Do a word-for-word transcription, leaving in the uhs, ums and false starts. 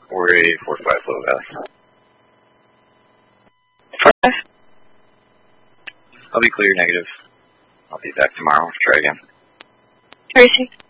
We're a four five low valley. Five. I'll be clear negative. I'll be back tomorrow. Try again. Tracy.